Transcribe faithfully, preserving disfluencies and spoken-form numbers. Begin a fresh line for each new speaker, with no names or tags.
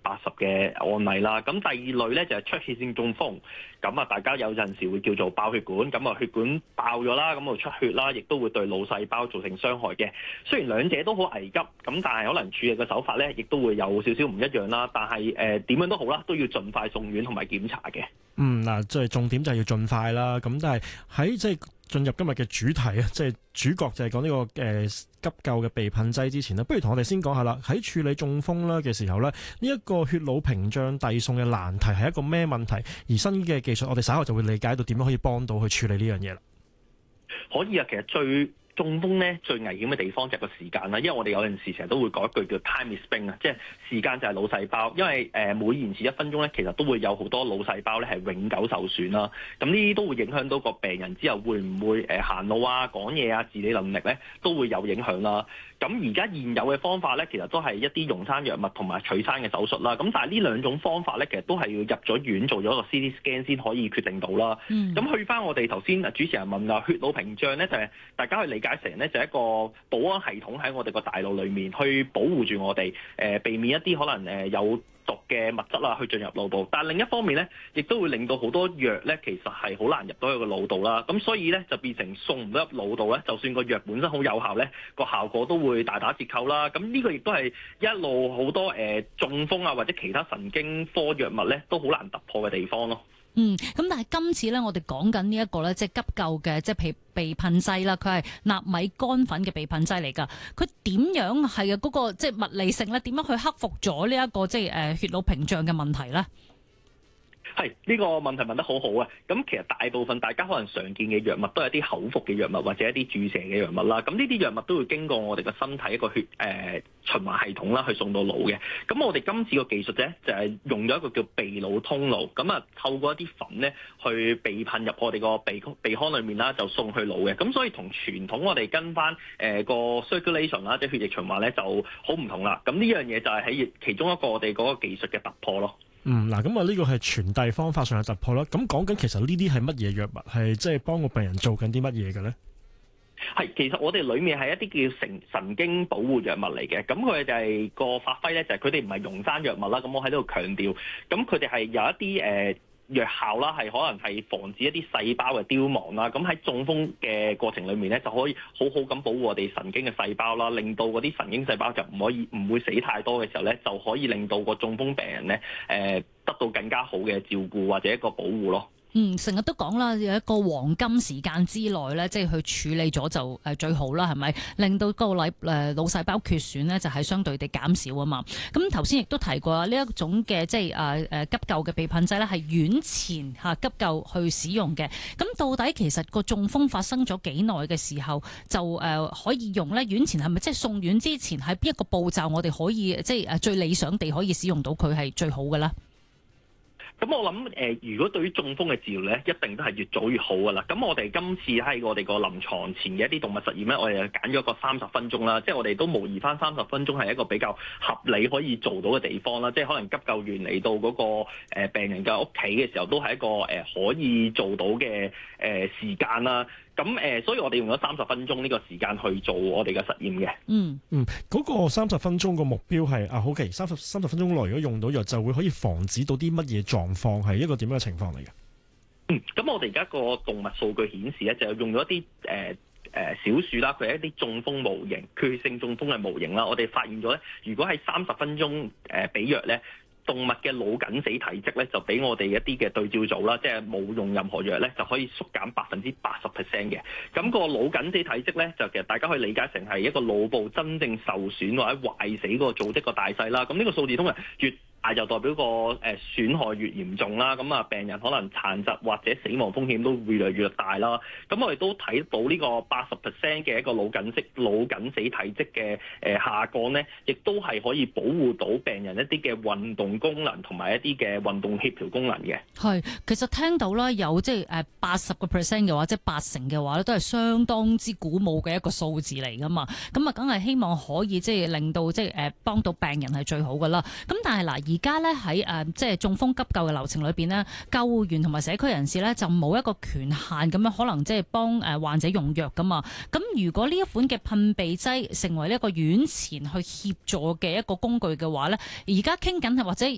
八十嘅案例啦。咁第二類咧就係出血性中風，咁啊大家有陣時會叫做爆血管，咁啊血管爆咗啦，咁啊出血啦，亦都會對腦細胞造成傷害嘅。雖然兩者都好危急，咁但係可能處理嘅手法咧，亦都會有少少唔一樣啦。但係誒點樣都好啦，都要盡快送院同埋檢查嘅。
嗯，嗱，即係重點就係要盡快啦。咁但係喺即係進入今日嘅主題啊，即係主角就係講呢個誒急救嘅避噴劑之前呢，不如同我哋先講下啦。喺處理中風啦嘅時候呢，呢一個血腦屏障遞送嘅難題係一個咩問題？而新嘅技術，我哋稍後就會理解到點樣可以幫到去處理呢樣嘢啦。
可以啊，其實最中風咧最危險嘅地方就係個時間啦，因為我哋有陣時成日都會講一句叫 time is sping 啊，即係時間就係腦細胞，因為誒每延遲一分鐘咧，其實都會有好多腦細胞咧係永久受損啦。咁呢啲都會影響到個病人之後會唔會誒行路啊、講嘢啊、自理能力咧都會有影響啦。咁而家現有嘅方法咧，其實都係一啲溶栓藥物同埋取栓嘅手術啦。咁但係呢兩種方法咧，其實都係要入咗院做咗個 C T scan 先可以決定到啦。咁、嗯、去翻我哋頭先主持人問啊，血腦屏障咧就係、是、大家去理解成咧就係一個保安系統喺我哋個大腦裏面去保護住我哋，誒、呃、避免一啲可能誒有毒嘅物質啊去進入腦部，但係另一方面咧，亦都會令到好多藥咧，其實係好難入到去個腦度啦。咁所以咧就變成送唔到入腦度咧，就算個藥本身好有效咧，個效果都會大打折扣啦。咁呢個亦都係一路好多誒、呃、中風啊或者其他神經科藥物咧都好難突破嘅地方咯。
嗯，咁但係今次咧，我哋講緊呢一個咧，即係急救嘅，即係避避噴劑啦，佢係納米乾粉嘅避噴劑嚟㗎。佢點樣係嗰個即係物理性咧？點樣去克服咗呢一個即係誒血腦屏障嘅問題咧？
係呢、這個問題問得好好啊！咁其實大部分大家可能常見嘅藥物都係一啲口服嘅藥物或者一啲注射嘅藥物啦。咁呢啲藥物都會經過我哋個身體一個血誒、呃、循環系統啦，去送到腦嘅。咁我哋今次個技術咧就係、是、用咗一個叫鼻腦通路，咁啊透過一啲粉咧去鼻噴入我哋個鼻鼻腔裏面啦，就送去腦嘅。咁所以同傳統我哋跟翻誒、呃、個 circulation 啦，即係血液循環咧就好唔同啦。咁呢樣嘢就係喺其中一個我哋嗰個技術嘅突破咯。
嗯，嗱，咁啊呢個係傳遞方法上嘅突破啦。咁講緊其實呢啲係乜嘢藥物，係即係幫個病人做緊啲乜嘢嘅咧？
係，其實我哋裡面係一啲叫神神經保護藥物嚟嘅。咁佢就係個發揮咧，就係佢哋唔係溶栓藥物啦。咁我喺度強調，咁佢哋係有一啲誒。呃藥效啦，係可能係防止一啲細胞嘅凋亡啦。咁喺中風嘅過程裏面咧，就可以好好咁保護我哋神經嘅細胞啦，令到嗰啲神經細胞就唔可以唔會死太多嘅時候咧，就可以令到個中風病人咧誒得到更加好嘅照顧或者一個保護咯。
嗯，成日都講啦，有一個黃金時間之內咧，即係去處理咗就誒最好啦，係咪？令到個腦誒腦細胞缺損咧，就係相對地減少啊嘛。咁頭先亦都提過啦，呢一種嘅即係誒誒急救嘅避噴劑咧，係院前嚇急救去使用嘅。咁到底其實個中風發生咗幾耐嘅時候就誒可以用咧？院前係咪即係送院之前喺邊一個步驟我哋可以即係誒最理想地可以使用到佢係最好嘅咧？
咁我諗誒、呃，如果對於中風嘅治療咧，一定都係越早越好噶啦。咁我哋今次喺我哋個臨床前嘅一啲動物實驗咧，我哋揀咗個三十分鐘啦，即係我哋都模擬翻三十分鐘係一個比較合理可以做到嘅地方啦。即係可能急救員嚟到嗰個病人嘅屋企嘅時候，都係一個誒可以做到嘅誒時間啦。咁誒，所以我哋用咗三十分鐘呢個時間去做我哋嘅實驗嘅。
嗯
嗯，嗰、那個三十分鐘個目標係啊，好嘅，三十三十分鐘內如果用到藥，就會可以防止到啲乜嘢狀況，係一個點樣嘅情況嚟嘅？
嗯，咁我哋而家個動物數據顯示咧，就用咗一啲誒誒小鼠啦，佢係一啲中風模型，缺血性中風嘅模型啦。我哋發現咗咧，如果喺三十分鐘誒俾藥咧，動物嘅腦緊死體積咧，就俾我哋一啲嘅對照組啦，即係冇用任何藥咧，就可以縮減百分之八十 percent 嘅。咁個腦緊死體積咧，就其實大家可以理解成係一個腦部真正受損或者壞死嗰個組織個大細啦。咁呢個數字通常越大就代表個誒損害越嚴重啦，咁啊病人可能殘疾或者死亡風險都越嚟越大啦。咁我哋都睇到呢個八十 percent 嘅一個腦緊息腦緊死體積嘅誒下降咧，亦都係可以保護到病人一啲嘅運動功能同埋一啲嘅運動協調功能嘅。
係，其實聽到啦，有即係誒八十個 percent 嘅話，即係八成嘅話咧，都係相當之鼓舞嘅一個數字嚟噶嘛。咁啊，梗係希望可以即係令到即係誒幫到病人係最好噶啦。咁但係嗱，而家咧喺誒即係中風急救嘅流程裏邊咧，救護員同埋社區人士咧就冇一個權限咁樣，可能即係幫誒患者用藥噶嘛。咁如果呢一款嘅噴鼻劑成為呢一個院前去協助嘅一個工具嘅話咧，而家傾緊係或者